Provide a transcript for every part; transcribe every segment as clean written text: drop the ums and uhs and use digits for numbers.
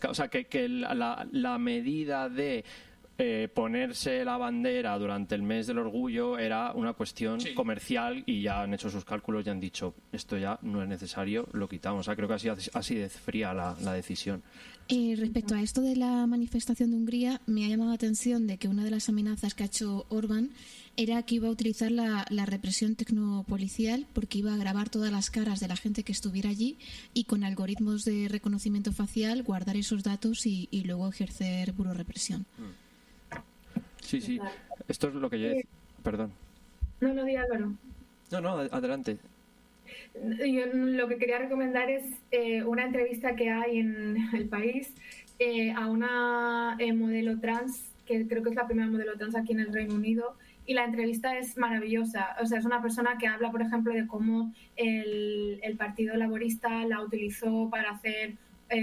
o sea, que la medida de ponerse la bandera durante el mes del orgullo era una cuestión comercial y ya han hecho sus cálculos y han dicho esto ya no es necesario, lo quitamos. O sea, creo que ha sido así de fría la decisión. Respecto a esto de la manifestación de Hungría, me ha llamado la atención de que una de las amenazas que ha hecho Orbán era que iba a utilizar la represión tecnopolicial porque iba a grabar todas las caras de la gente que estuviera allí y con algoritmos de reconocimiento facial guardar esos datos y luego ejercer puro represión. Sí. Esto es lo que yo decía. Perdón. No, di Álvaro. No, adelante. Yo lo que quería recomendar es una entrevista que hay en El País a una modelo trans, que creo que es la primera modelo trans aquí en el Reino Unido, y la entrevista es maravillosa. O sea, es una persona que habla, por ejemplo, de cómo el Partido Laborista la utilizó para hacer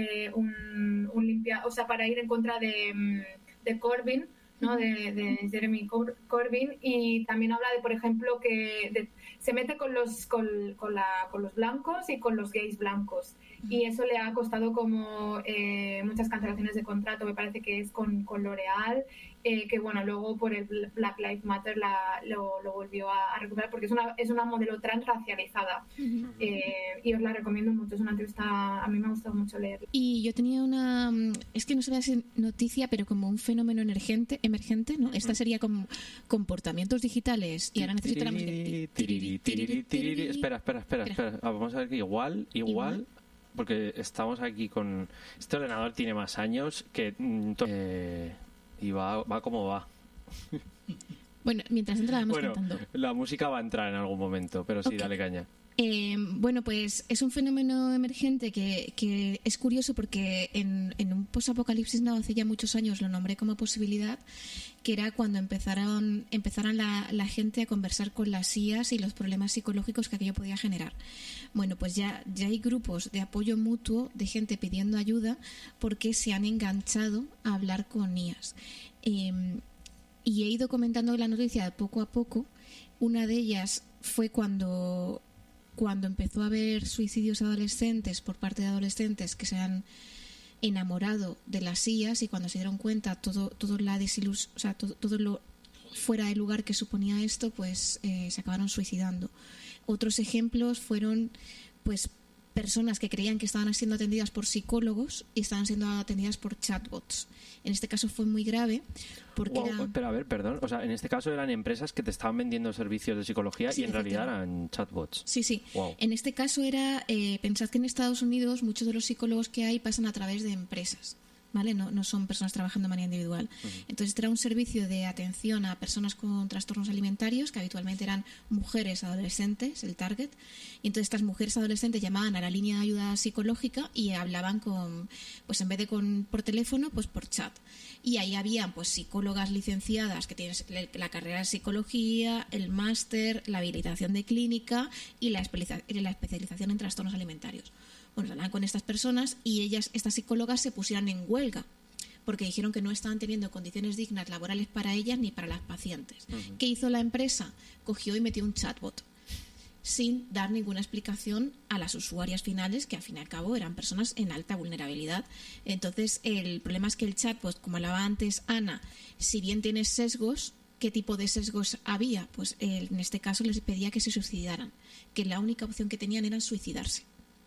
o sea, para ir en contra de Corbyn, ¿no? de Jeremy Corbyn, y también habla de, por ejemplo, que se mete con los blancos y con los gays blancos, y eso le ha costado como muchas cancelaciones de contrato. Me parece que es con L'Oreal, que bueno, luego por el Black Lives Matter lo volvió a recuperar, porque es una modelo trans racializada. Y os la recomiendo mucho, es una entrevista, a mí me ha gustado mucho leer. Y yo tenía es que no se ve así noticia, pero como un fenómeno emergente, ¿no? Esta sería como comportamientos digitales, y ahora necesito la música. Espera. Vamos a ver que igual, porque estamos aquí con... Este ordenador tiene más años que... y va como va. Bueno, mientras entra la vamos cantando. La música va a entrar en algún momento, pero sí, okay. Dale caña. Bueno, pues es un fenómeno emergente que es curioso porque en un post-apocalipsis Now hace ya muchos años lo nombré como posibilidad, que era cuando empezaran la gente a conversar con las IAs y los problemas psicológicos que aquello podía generar. Bueno, pues ya hay grupos de apoyo mutuo de gente pidiendo ayuda porque se han enganchado a hablar con IAs. Y he ido comentando la noticia poco a poco. Una de ellas fue cuando empezó a haber suicidios adolescentes por parte de adolescentes que se han enamorado de las IAs, y cuando se dieron cuenta todo lo fuera de lugar que suponía esto, pues se acabaron suicidando. Otros ejemplos fueron pues personas que creían que estaban siendo atendidas por psicólogos y estaban siendo atendidas por chatbots. En este caso fue muy grave porque Pero a ver, perdón, o sea, en este caso eran empresas que te estaban vendiendo servicios de psicología, sí, y en realidad eran chatbots. Sí. Wow. En este caso era, pensad que en Estados Unidos muchos de los psicólogos que hay pasan a través de empresas, ¿vale? No son personas trabajando de manera individual. Entonces este era un servicio de atención a personas con trastornos alimentarios, que habitualmente eran mujeres adolescentes, el target, y entonces estas mujeres adolescentes llamaban a la línea de ayuda psicológica y hablaban pues en vez de por teléfono, pues por chat. Y ahí habían pues psicólogas licenciadas que tienen la carrera de psicología, el máster, la habilitación de clínica y la especialización en trastornos alimentarios. Bueno, hablaban con estas personas y estas psicólogas se pusieron en huelga porque dijeron que no estaban teniendo condiciones dignas laborales para ellas ni para las pacientes. ¿Qué hizo la empresa? Cogió y metió un chatbot sin dar ninguna explicación a las usuarias finales, que al fin y al cabo eran personas en alta vulnerabilidad. Entonces el problema es que el chatbot, como hablaba antes Ana, si bien tiene sesgos, ¿qué tipo de sesgos había? Pues en este caso les pedía que se suicidaran, que la única opción que tenían era suicidarse.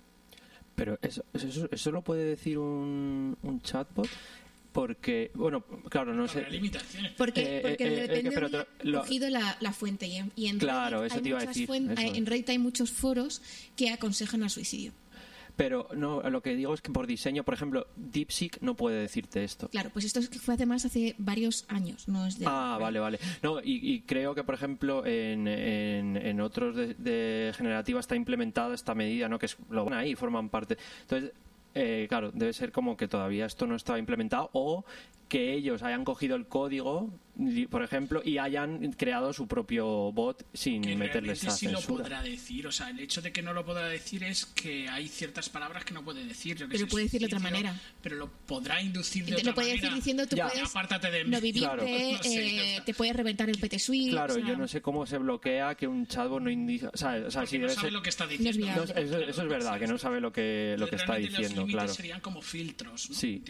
Pero eso lo puede decir un chatbot, porque, bueno, claro, no sé. Porque depende de cogido la fuente, y en claro, Reddit eso te iba a decir. En Reddit hay muchos foros que aconsejan al suicidio. Pero no, lo que digo es que por diseño, por ejemplo, DeepSeek no puede decirte esto. Claro, pues esto fue además hace varios años, no es de... Vale. No, y creo que, por ejemplo, en otros de generativa está implementada esta medida, ¿no? Que lo van ahí, forman parte. Entonces, claro, debe ser como que todavía esto no estaba implementado, o que ellos hayan cogido el código, por ejemplo, y hayan creado su propio bot sin meterles esa censura. Sí lo podrá decir, o sea, el hecho de que no lo podrá decir es que hay ciertas palabras que no puede decir. Pero puede decir de otra manera. Pero lo podrá inducir de otra manera. Te lo puede decir diciendo, tú puedes apártate de mí. no vivirte, claro. No sé, te puedes reventar el PT Suite. Claro, yo no sé cómo se bloquea que un chatbot no indica... O sea, si no sabe lo que está diciendo. Eso es verdad, que no sabe lo que está diciendo, los límites claro. Serían como filtros, ¿no? Sí.